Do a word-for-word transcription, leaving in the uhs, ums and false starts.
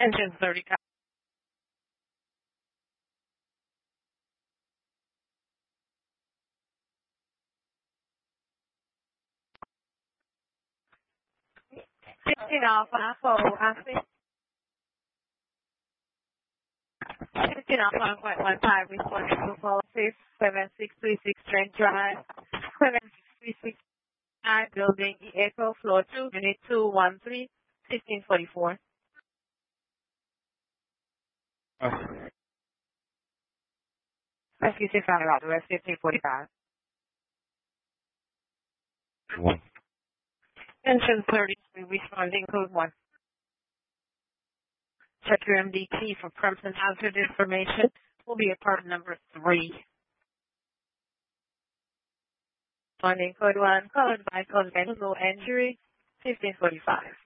Engine thirty. fifteen Alpha for Ashley. fifteen Alpha one point one five, responding to policy seven six three six Trent Drive, seven six three six I Building E Echo, floor two, unit two one three, fifteen forty-four. Uh, Rescue six on the route, West fifteen forty-five. one. Engine thirty-three, responding code one. Check your M D T for person hazard information. Will be a part number three. Responding code one, code by code no injury, fifteen forty-five.